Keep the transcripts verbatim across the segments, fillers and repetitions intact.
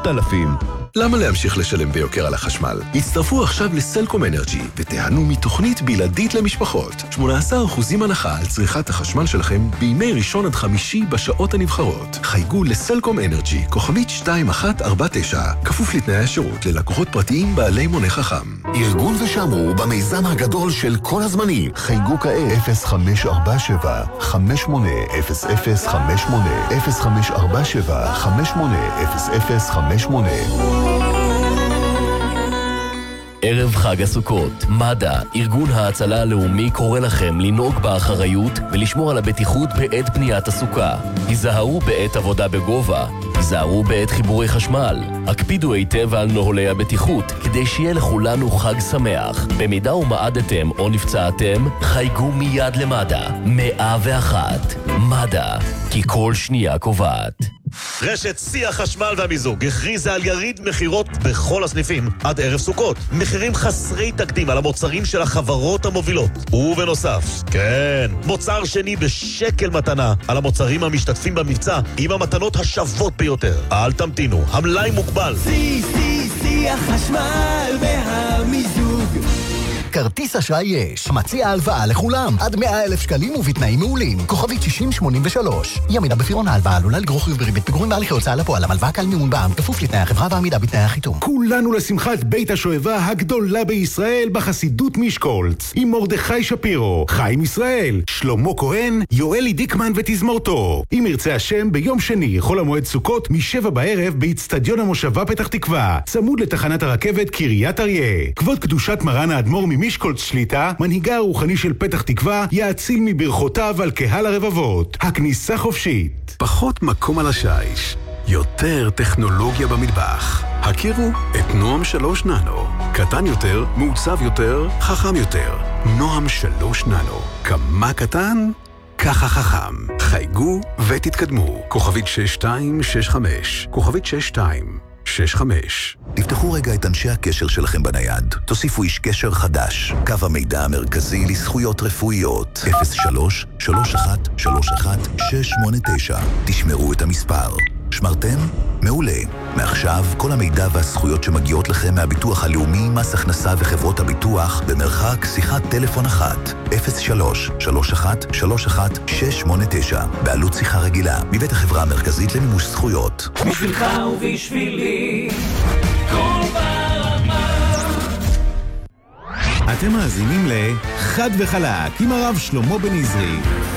אלפים. למה להמשיך לשלם ביוקר על החשמל? הצטרפו עכשיו לסלקום אנרג'י ותיהנו מתוכנית בלעדית למשפחות. שמונה עשר אחוזים הנחה על צריכת החשמל שלכם בימי ראשון עד חמישי בשעות הנבחרות. חייגו לסלקום אנרג'י, כוכבית שתיים אחת ארבע תשע, כפוף לתנאי השירות ללקוחות פרטיים בעלי מונה חכם. ארגון ושמרו במיזם הגדול של כל הזמנים. חייגו כעת אפס חמש ארבע שבע חמש שמונה אפס אפס חמש שמונה אפס חמש ארבע שבע חמש שמונה אפס אפס חמש שמונה. ערב חג הסוכות, מד"א, ארגון ההצלה הלאומי, קורא לכם לנהוג באחריות ולשמור על הבטיחות בעת בניית הסוכה. היזהרו בעת עבודה בגובה, היזהרו בעת חיבורי חשמל. הקפידו היטב על נוהלי הבטיחות כדי שיהיה לכולנו חג שמח. במידה ומעדתם או נפצעתם, חייגו מיד למד"א. מאה ואחת. מד"א, כי כל שנייה קובעת. רשת שיא החשמל והמיזוג הכריזה על יריד מחירות בכל הסניפים עד ערב סוכות. מחירים חסרי תקדים על המוצרים של החברות המובילות. ובנוסף, כן, מוצר שני בשקל מתנה על המוצרים המשתתפים במבצע עם המתנות השוות ביותר. אל תמתינו, המלאי מוגבל. שיא, שיא, שיא החשמל והמיזוג. כרטיס אשראי יש. מציע הלוואה לכולם. עד מאה אלף שקלים ובתנאים מעולים. כוכבית שישים שמונים ושלוש. אי עמידה בפירעון ההלוואה עלולה לגרור חיוב בריבית פיגורים בהליכי הוצאה לפועל. המלוואה כלל מימון בע"מ כפוף לתנאי החברה ועמידה בתנאי החיתום. כולנו לשמחת בית השואבה הגדולה בישראל בחסידות מישקולץ. עם מרדכי שפירו, חיים ישראל, שלמה כהן, יואלי דיקמן ותזמורתו. אם ירצה השם, ביום שני, חול המועד סוכות, משבע בערב באצטדיון המושבה פתח תקווה. צמוד לתחנת הרכבת קריית אריה. כבוד קדושת מרן האדמו"ר מישקולץ שליטה, מנהיגה הרוחני של פתח תקווה, יאציל מברכותיו על קהל הרבבות. הכניסה חופשית. פחות מקום על השיש, יותר טכנולוגיה במטבח. הכירו את נועם שלוש ננו. קטן יותר, מעוצב יותר, חכם יותר. נועם שלוש ננו. כמה קטן? ככה חכם. חייגו ותתקדמו. כוכבית שש שתיים שש חמש. כוכבית שש שתיים שש חמש. תפתחו רגע את אנשי הקשר שלכם בנייד. תוסיפו איש קשר חדש. קו המידע המרכזי לזכויות רפואיות. אפס שלוש שלוש אחת שלוש אחת שש שמונה תשע. תשמרו את המספר. שמרתם? מעולה. מעכשיו כל המידע והזכויות שמגיעות לכם מהביטוח הלאומי, מס הכנסה וחברות הביטוח במרחק שיחת טלפון אחת. אפס שלוש שלוש אחת שלוש אחת שש שמונה תשע. בעלות שיחה רגילה. מבית החברה המרכזית למימוש זכויות. בשבילך ובשבילי כל ברמה. אתם מאזינים לחד וחלק עם הרב שלמה בן עזרי.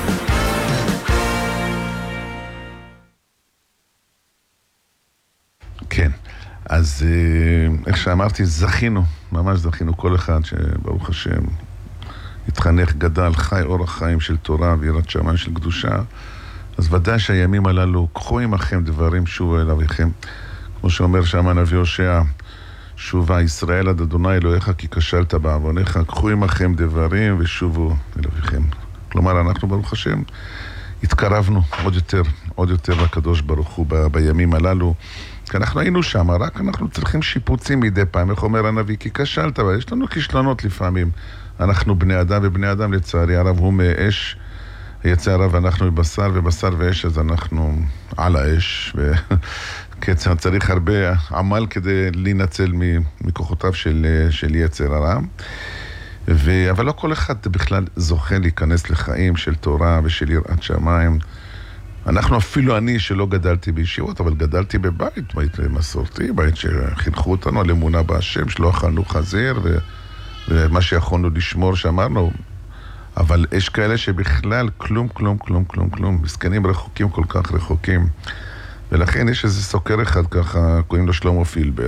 כן, אז איך שאמרתי, זכינו, ממש זכינו, כל אחד שברוך השם התחנך, גדל, חי אורח חיים של תורה ויראת שמיים של קדושה. אז ודאי שהימים הללו, קחו עמכם דברים, שובו אל אביכם. כמו שאומר שם הנביא הושע, שובה ישראל עד אדוני אלוהיך כי כשלת בעוונך, קחו עמכם דברים ושובו אל אביכם. כלומר, אנחנו ברוך השם התקרבנו עוד יותר, עוד יותר לקדוש ברוך הוא ב- בימים הללו. כי אנחנו היינו שם, רק אנחנו צריכים שיפוצים מדי פעם. איך אומר הנביא? כי כשלת, יש לנו כישלונות לפעמים. אנחנו בני אדם, ובני אדם לצערי הרב הוא מאש, יצא הרב אנחנו מבשר ובשר ואש, אז אנחנו על האש, וקצר צריך הרבה עמל כדי להינצל מכוחותיו של, של יצר הרע. ו... אבל לא כל אחד בכלל זוכה להיכנס לחיים של תורה ושל יראת שמיים. אנחנו אפילו אני שלא גדלתי בישיבות, אבל גדלתי בבית, בית מסורתי, בית שחינכו אותנו על אמונה בהשם, שלא אכלנו חזיר, ו... ומה שיכולנו לשמור שאמרנו. אבל יש כאלה שבכלל כלום, כלום, כלום, כלום, כלום. מסכנים רחוקים כל כך רחוקים. ולכן יש איזה סוקר אחד ככה, קוראים לו שלמה פילבר,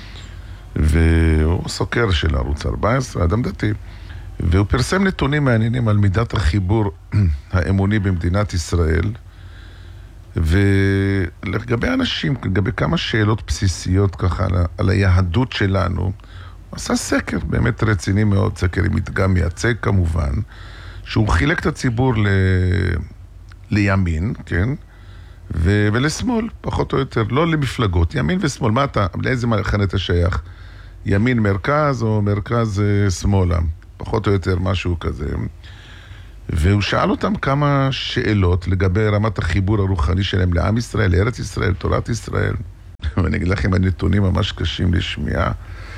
והוא סוקר של ערוץ ארבע עשרה, אדם דתי. והוא פרסם נתונים מעניינים על מידת החיבור האמוני במדינת ישראל, ולגבי אנשים, לגבי כמה שאלות בסיסיות ככה על, על היהדות שלנו, הוא עשה סקר באמת רציני מאוד, סקר עם מדגם מייצג כמובן, שהוא חילק את הציבור ל... לימין, כן? ו... ולשמאל, פחות או יותר, לא למפלגות, ימין ושמאל. מה אתה, לאיזה מחנה אתה שייך? ימין מרכז או מרכז שמאלה? פחות או יותר משהו כזה. והוא שאל אותם כמה שאלות לגבי רמת החיבור הרוחני שלהם לעם ישראל, לארץ ישראל, תורת ישראל. ואני אגיד לכם, הנתונים ממש קשים לשמיעה,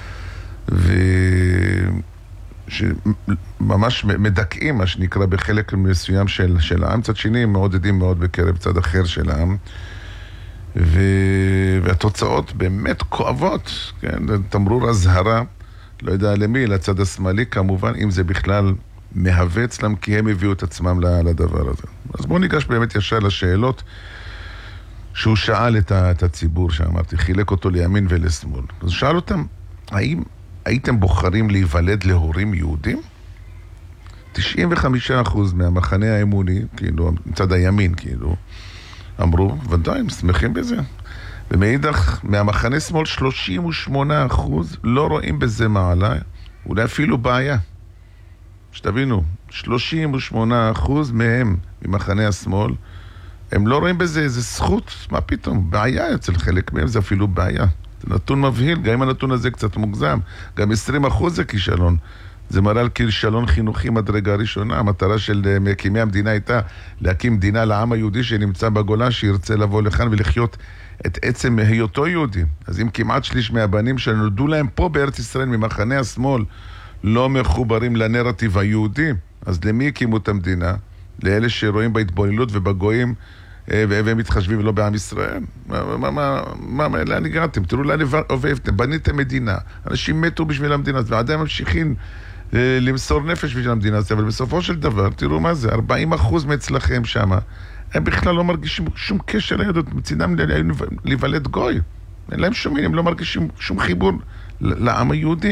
ושממש מדכאים, מה שנקרא, בחלק מסוים של, של העם. צד שני, הם מעודדים מאוד בקרב צד אחר של העם. ו... והתוצאות באמת כואבות, כן? תמרור הזהרה, לא יודע למי, לצד השמאלי כמובן, אם זה בכלל מהווה אצלם, כי הם הביאו את עצמם לדבר הזה. אז בואו ניגש באמת ישר לשאלות שהוא שאל את, ה... את הציבור שאמרתי, חילק אותו לימין ולשמאל. אז שאל אותם, האם הייתם בוחרים להיוולד להורים יהודים? תשעים וחמישה אחוז מהמחנה האמוני, כאילו, מצד הימין, כאילו, אמרו, ודאי, הם שמחים בזה. ומאידך, מהמחנה שמאל, שלושים ושמונה אחוז לא רואים בזה מעלה, אולי אפילו בעיה. שתבינו, שלושים ושמונה אחוז מהם, ממחנה השמאל, הם לא רואים בזה איזה זכות, מה פתאום? בעיה אצל חלק מהם, זה אפילו בעיה. זה נתון מבהיל, גם אם הנתון הזה קצת מוגזם, גם עשרים אחוז זה כישלון. זה מראה על כישלון חינוכי מדרגה ראשונה. המטרה של מקימי המדינה הייתה להקים מדינה לעם היהודי שנמצא בגולה, שירצה לבוא לכאן ולחיות את עצם היותו יהודי. אז אם כמעט שליש מהבנים שנולדו להם פה בארץ ישראל ממחנה השמאל לא מחוברים לנרטיב היהודי, אז למי הקימו את המדינה? לאלה שרואים בהתבוללות ובגויים והם מתחשבים לא בעם ישראל. מה, מה, מה, מה, לאן הגעתם? תראו לאן הובבתם, בניתם מדינה. אנשים מתו בשביל המדינה, ועדיין ממשיכים למסור נפש בשביל המדינה הזאת, אבל בסופו של דבר, תראו מה זה, ארבעים אחוז מאצלכם שמה, הם בכלל לא מרגישים שום קשר ליהדות, מצדם להיוולד גוי. אין להם שום, הם לא מרגישים שום חיבור לעם היהודי.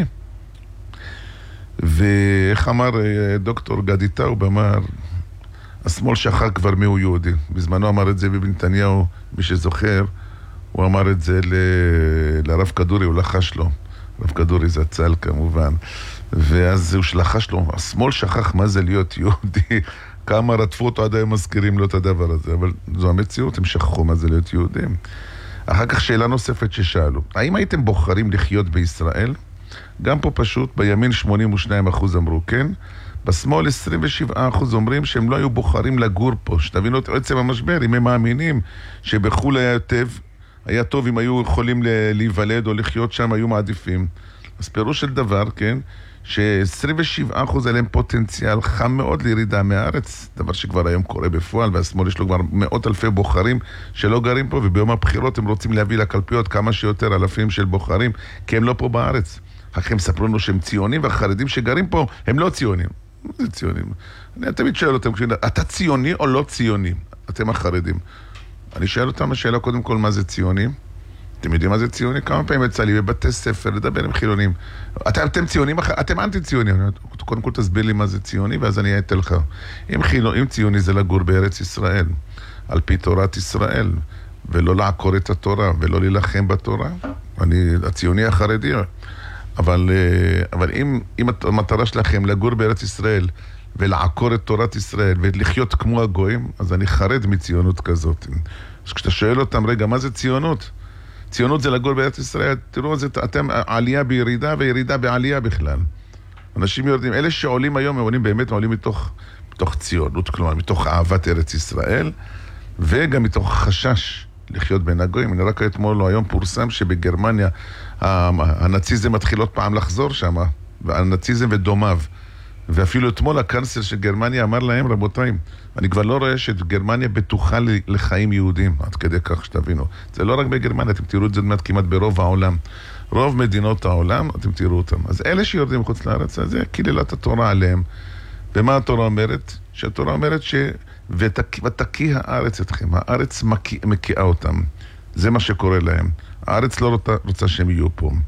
ואיך אמר דוקטור גדי טאוב, אמר, השמאל שכח כבר מיהו יהודי. בזמנו אמר את זה ביבי נתניהו, מי שזוכר, הוא אמר את זה ל... לרב כדורי, הוא לחש לו. רב כדורי זה הצל כמובן. ואז הוא שלחש לו, השמאל שכח מה זה להיות יהודי. כמה רדפו אותו עד היום מזכירים לו את הדבר הזה. אבל זו המציאות, הם שכחו מה זה להיות יהודים. אחר כך שאלה נוספת ששאלו, האם הייתם בוחרים לחיות בישראל? גם פה פשוט, בימין שמונים ושניים אחוז אמרו כן, בשמאל עשרים ושבעה אחוז אומרים שהם לא היו בוחרים לגור פה. שתבינו את עצם המשבר, אם הם מאמינים שבחול היה טוב, היה טוב אם היו יכולים להיוולד או לחיות שם, היו מעדיפים. אז פירוש של דבר, כן, ש-עשרים ושבעה אחוז עליהם פוטנציאל חם מאוד לירידה מהארץ, דבר שכבר היום קורה בפועל, והשמאל יש לו כבר מאות אלפי בוחרים שלא גרים פה, וביום הבחירות הם רוצים להביא לקלפיות כמה שיותר אלפים של בוחרים, כי הם לא פה בארץ. אחרי הם ספרו לנו שהם ציונים, והחרדים שגרים פה הם לא ציונים. מה זה ציונים? אני תמיד שואל אותם, אתה ציוני או לא ציוני? אתם החרדים. אני שואל אותם השאלה קודם כל מה זה ציוני. אתם יודעים מה זה ציוני? כמה פעמים יצא לי בבתי ספר לדבר עם חילונים. אתם, אתם ציונים, אתם אנטי ציונים. קודם כל תסביר לי מה זה ציוני, ואז אני אתן לך. אם, חילו, אם ציוני זה לגור בארץ ישראל, על פי תורת ישראל, ולא לעקור את התורה, ולא להילחם בתורה, אני הציוני החרדי. אבל, אבל אם, אם המטרה שלכם לגור בארץ ישראל, ולעקור את תורת ישראל, ולחיות כמו הגויים, אז אני חרד מציונות כזאת. אז כשאתה שואל אותם, רגע, מה זה ציונות? ציונות זה לגור בארץ ישראל, תראו, זה, אתם עלייה בירידה וירידה בעלייה בכלל. אנשים יורדים, אלה שעולים היום, הם עולים באמת, עולים מתוך, מתוך ציונות, כלומר, מתוך אהבת ארץ ישראל, וגם מתוך חשש לחיות בין הגויים. אני רק אתמול או היום פורסם שבגרמניה הנאציזם מתחיל עוד פעם לחזור שם, והנאציזם ודומיו. ואפילו אתמול הקנצלר של גרמניה אמר להם, רבותיי, אני כבר לא רואה שגרמניה בטוחה לחיים יהודים, עד כדי כך שתבינו. זה לא רק בגרמניה, אתם תראו את זה כמעט ברוב העולם. רוב מדינות העולם, אתם תראו אותם. אז אלה שיורדים חוץ לארץ, זה כלילת התורה עליהם. ומה התורה אומרת? שהתורה אומרת ש... ותקיא הארץ אתכם, הארץ מקיאה אותם. זה מה שקורה להם. הארץ לא רוצה, רוצה שהם יהיו פה.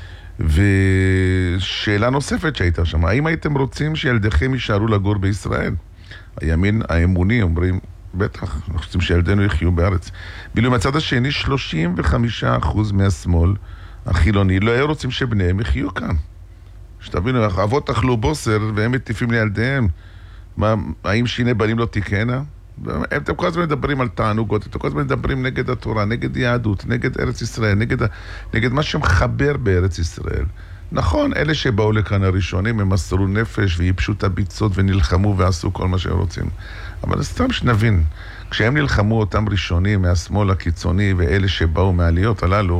ושאלה נוספת שהייתה שם, האם הייתם רוצים שילדיכם יישארו לגור בישראל? הימין האמוני אומרים, בטח, אנחנו רוצים שילדינו יחיו בארץ. בילו מהצד השני, שלושים וחמישה אחוז מהשמאל החילוני לא היו רוצים שבניהם יחיו כאן. שתבינו, אבות אכלו בוסר והם מטיפים לילדיהם. מה, האם שיני בנים לא תיקנה? אתם כל הזמן מדברים על תענוגות, אתם כל הזמן מדברים נגד התורה, נגד יהדות, נגד ארץ ישראל, נגד, נגד מה שמחבר בארץ ישראל. נכון, אלה שבאו לכאן הראשונים, הם מסרו נפש וייבשו את הביצות ונלחמו ועשו כל מה שהם רוצים. אבל סתם שנבין, כשהם נלחמו אותם ראשונים מהשמאל הקיצוני ואלה שבאו מהעליות הללו,